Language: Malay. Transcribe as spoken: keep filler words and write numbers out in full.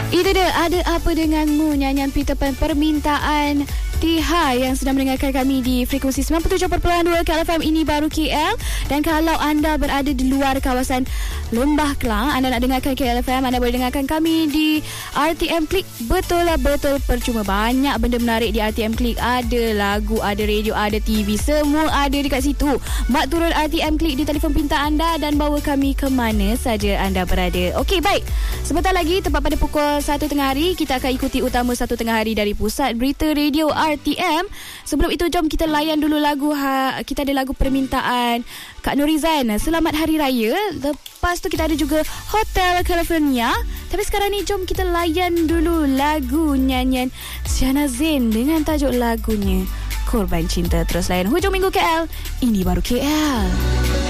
Itu dia, Ada Apa Denganmu, nyanyian Peter Pan permintaan Tiha yang sedang mendengarkan kami di frekuensi sembilan puluh tujuh perpuluhan dua K L F M. Ini baru K L. Dan kalau anda berada di luar kawasan Lembah Kelang, anda nak dengarkan K L F M, anda boleh dengarkan kami di R T M Klik. Betul lah, betul percuma. Banyak benda menarik di R T M Klik. Ada lagu, ada radio, ada T V, semua ada dekat situ. Mak turun R T M Klik di telefon pintar anda dan bawa kami ke mana saja anda berada. Okey, baik. Sebentar lagi, tepat pada pukul satu tengah hari, kita akan ikuti utama satu tengah hari dari Pusat Berita Radio R T M. Sebelum itu, jom kita layan dulu lagu ha, kita ada lagu permintaan Kak Nurizan, Selamat Hari Raya. Lepas tu kita ada juga Hotel California. Tapi sekarang ni jom kita layan dulu lagu nyanyian Syahna Zain dengan tajuk lagunya Korban Cinta. Terus layan Hujung Minggu K L. Ini baru K L.